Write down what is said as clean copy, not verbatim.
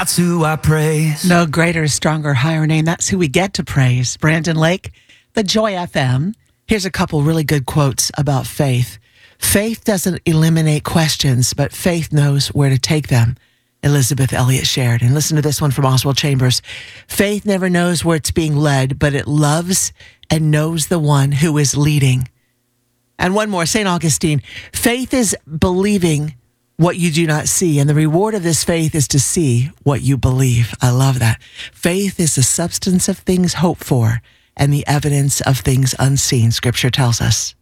That's who I praise. No greater, stronger, higher name. That's who we get to praise. Brandon Lake, the Joy FM. Here's a couple really good quotes about faith. Faith doesn't eliminate questions, but faith knows where to take them. Elizabeth Elliot shared. And listen to this one from Oswald Chambers. Faith never knows where it's being led, but it loves and knows the one who is leading. And one more, St. Augustine. Faith is believing what you do not see, and the reward of this faith is to see what you believe. I love that. Faith is the substance of things hoped for and the evidence of things unseen, Scripture tells us.